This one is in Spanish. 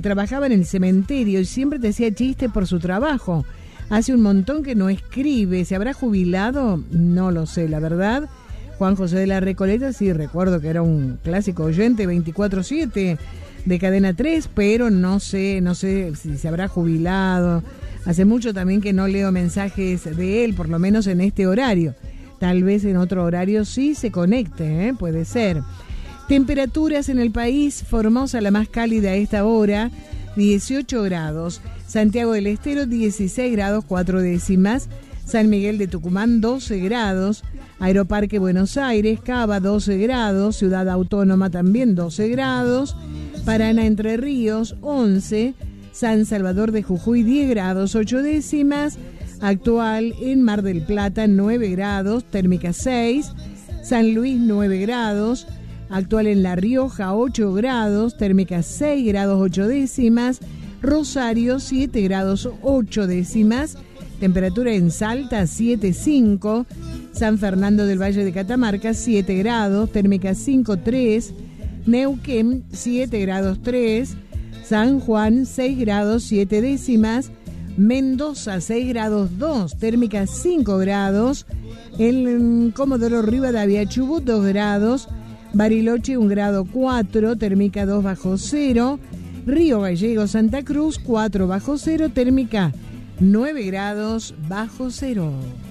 trabajaba en el cementerio y siempre te hacía chiste por su trabajo. Hace un montón que no escribe. ¿Se habrá jubilado? No lo sé, la verdad. Juan José de la Recoleta, sí, recuerdo que era un clásico oyente 24/7 de Cadena 3, pero no sé si se habrá jubilado. Hace mucho también que no leo mensajes de él, por lo menos en este horario. Tal vez en otro horario sí se conecte, puede ser. Temperaturas en el país: Formosa la más cálida a esta hora, 18 grados. Santiago del Estero, 16 grados 4 décimas. San Miguel de Tucumán, 12 grados. Aeroparque Buenos Aires, Cava, 12 grados. Ciudad Autónoma también 12 grados. Paraná Entre Ríos, 11. San Salvador de Jujuy, 10 grados 8 décimas. Actual en Mar del Plata, 9 grados, térmica 6. San Luis, 9 grados. Actual en La Rioja, 8 grados, térmica 6 grados 8 décimas. Rosario, 7 grados 8 décimas. Temperatura en Salta, 7,5. San Fernando del Valle de Catamarca, 7 grados, térmica 5,3. Neuquén, 7 grados 3. San Juan, 6 grados 7 décimas. Mendoza, 6 grados 2, térmica 5 grados. En Comodoro Rivadavia, Chubut, 2 grados. Bariloche, 1 grado 4, térmica 2 bajo cero. Río Gallegos, Santa Cruz, 4 bajo cero, térmica 9 grados bajo cero.